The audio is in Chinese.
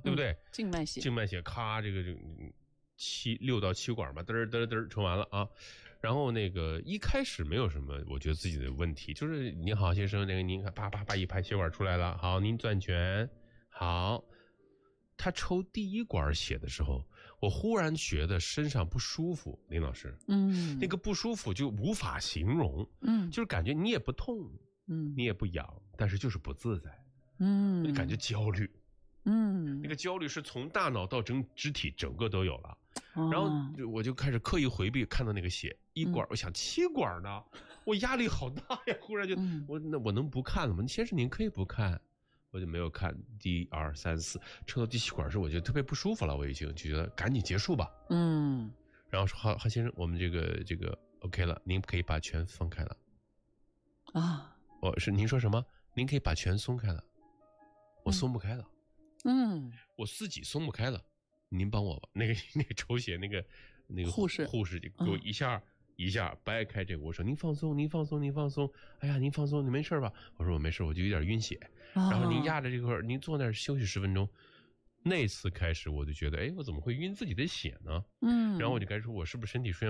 对不对？ 静脉血， 静脉血，咔，这个6到7管嘛，嘚儿嘚儿嘚儿抽完了啊。然后那个一开始没有什么，我觉得自己的问题，就是你好先生，那个您看啪啪啪一拍血管出来了，好，您攥拳，好。他抽第一管血的时候，我忽然觉得身上不舒服，林老师，那个不舒服就无法形容，就是感觉你也不痛，你也不痒，但是就是不自在，就感觉焦虑，那个焦虑是从大脑到肢体整个都有了，然后我就开始刻意回避看到那个血一管，我想7管呢，我压力好大呀，忽然就我能不看了吗？先生您可以不看。我就没有看1、2、3、4，抽到第7管时，我觉得特别不舒服了，我已经就觉得赶紧结束吧。然后说好先生，我们这个 OK 了，您可以把拳放开了。啊，是您说什么？您可以把拳松开了，我松不开了。我自己松不开了，您帮我吧。那个抽血那个护士就给我一下掰开这个，我说您放松，哎呀您放松，你没事吧？我说我没事，我就有点晕血。然后您压着这块，您坐那儿休息10分钟。那次开始我就觉得，哎，我怎么会晕自己的血呢？然后我就开始说，我是不是身体出现